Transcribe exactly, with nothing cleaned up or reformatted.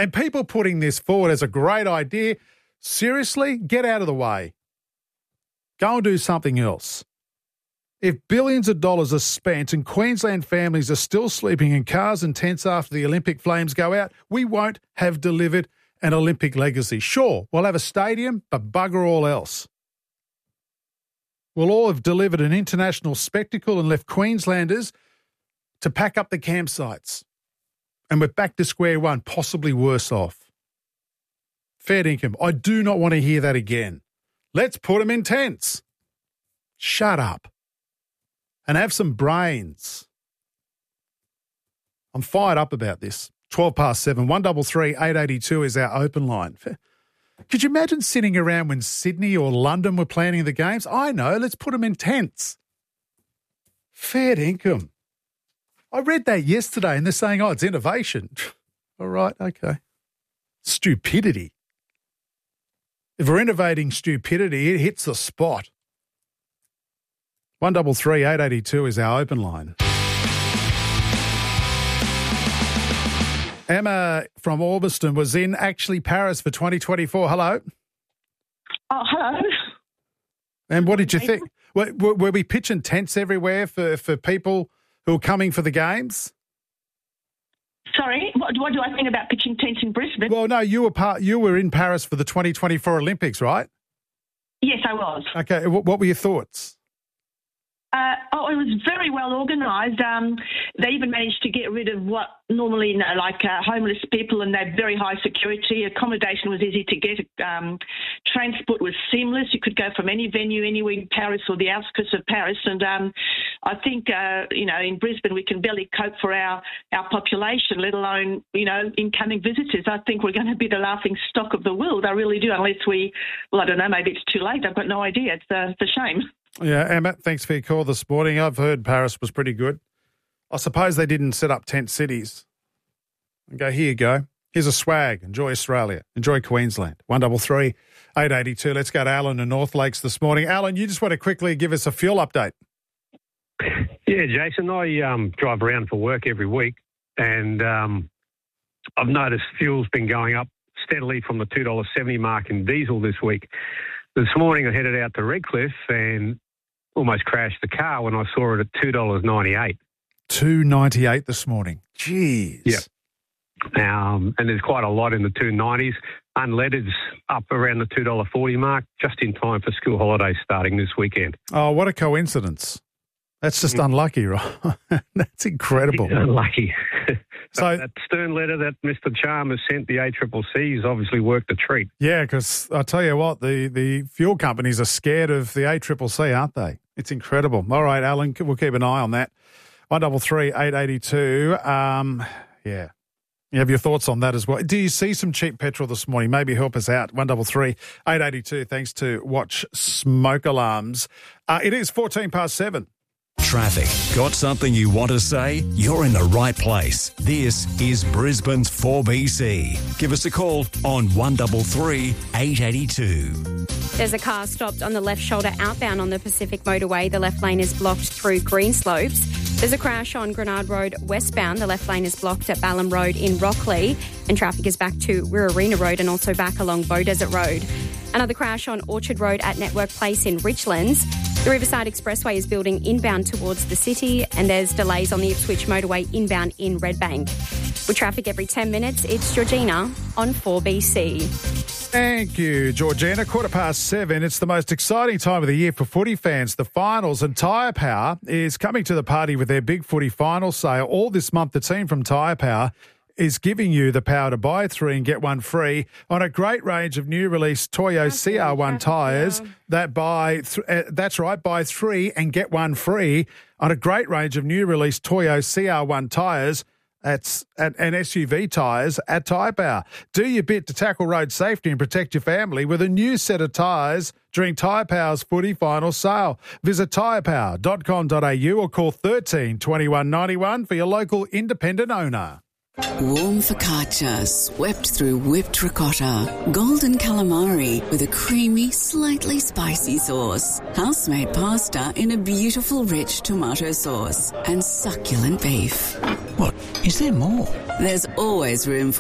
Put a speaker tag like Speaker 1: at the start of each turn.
Speaker 1: And people putting this forward as a great idea, seriously, get out of the way. Go and do something else. If billions of dollars are spent and Queensland families are still sleeping in cars and tents after the Olympic flames go out, we won't have delivered an Olympic legacy. Sure, we'll have a stadium, but bugger all else. We'll all have delivered an international spectacle and left Queenslanders to pack up the campsites. And we're back to square one, possibly worse off. Fair income. I do not want to hear that again. Let's put them in tents. Shut up. And have some brains. I'm fired up about this. twelve past seven, one three three, eight eight two is our open line. Could you imagine sitting around when Sydney or London were planning the games? I know, let's put them in tents. Fair income. I read that yesterday and they're saying, oh, it's innovation. All right, okay. Stupidity. If we're innovating stupidity, it hits the spot. one three three, eight eight two is our open line. Emma from Alveston was in actually Paris for twenty twenty-four. Hello.
Speaker 2: Oh, hello.
Speaker 1: And what did you think? Were, were, were we pitching tents everywhere for, for people who are coming for the games?
Speaker 2: Sorry, what, what do I think about pitching tents in Brisbane?
Speaker 1: Well, no, you were part. You were in Paris for the twenty twenty-four Olympics, right?
Speaker 2: Yes, I was.
Speaker 1: Okay, what, what were your thoughts?
Speaker 2: Uh, oh, it was very well organised. Um, they even managed to get rid of what normally, you know, like uh, homeless people, and they had very high security. Accommodation was easy to get. Um, transport was seamless. You could go from any venue anywhere in Paris or the outskirts of Paris. And um, I think, uh, you know, in Brisbane we can barely cope for our, our population, let alone, you know, incoming visitors. I think we're going to be the laughing stock of the world. I really do, unless we, well, I don't know, maybe it's too late. I've got no idea. It's a, it's a shame.
Speaker 1: Yeah, Emma, thanks for your call this morning. I've heard Paris was pretty good. I suppose they didn't set up tent cities and go, here you go. Here's a swag. Enjoy Australia. Enjoy Queensland. one three three, eight eight two. Let's go to Alan in North Lakes this morning. Alan, you just want to quickly give us a fuel update.
Speaker 3: Yeah, Jason, I um, drive around for work every week, and um, I've noticed fuel's been going up steadily from the two dollars seventy mark in diesel this week. This morning I headed out to Redcliffe and almost crashed the car when I saw it at two dollars ninety-eight.
Speaker 1: two dollars ninety-eight this morning. Jeez.
Speaker 3: Yeah. Um, and there's quite a lot in the two nineties. Unleaded's up around the two dollars forty mark, just in time for school holidays starting this weekend.
Speaker 1: Oh, what a coincidence. That's just unlucky, right? That's incredible.
Speaker 3: It's unlucky.
Speaker 1: So
Speaker 3: that stern letter that Mister Chalmers sent the A C C C has obviously worked a treat.
Speaker 1: Yeah, because I tell you what, the, the fuel companies are scared of the A C C C, aren't they? It's incredible. All right, Alan, we'll keep an eye on that. one three three, eight eight two. Um, yeah. You have your thoughts on that as well. Do you see some cheap petrol this morning? Maybe help us out. one three three, eight eight two. Thanks to Watch Smoke Alarms. Uh, it is fourteen past seven.
Speaker 4: Traffic. Got something you want to say? You're in the right place. This is Brisbane's four B C. Give us a call on one three three, eight eight two.
Speaker 5: There's a car stopped on the left shoulder outbound on the Pacific Motorway. The left lane is blocked through Greenslopes. There's a crash on Grenard Road westbound. The left lane is blocked at Ballam Road in Rockley. And traffic is back to Wirrarena Road and also back along Beaudesert Road. Another crash on Orchard Road at Network Place in Richlands. The Riverside Expressway is building inbound towards the city, and there's delays on the Ipswich Motorway inbound in Redbank. With traffic every ten minutes, it's Georgina on four B C.
Speaker 1: Thank you, Georgina. Quarter past seven. It's the most exciting time of the year for footy fans. The finals, and Tyre Power is coming to the party with their big footy final sale. All this month, the team from Tyre Power is giving you the power to buy three and get one free on a great range of new release Toyo C R one tyres that buy, th- uh, that's right, buy three and get one free on a great range of new release Toyo C R one tyres at, at, and S U V tyres at Tyre Power. Do your bit to tackle road safety and protect your family with a new set of tyres during Tyre Power's footy final sale. Visit tyre power dot com dot a u or call thirteen twenty-one ninety-one for your local independent owner.
Speaker 6: Warm focaccia swept through whipped ricotta, golden calamari with a creamy, slightly spicy sauce, house-made pasta in a beautiful rich tomato sauce, and succulent beef.
Speaker 7: What? Is there more?
Speaker 6: There's always room for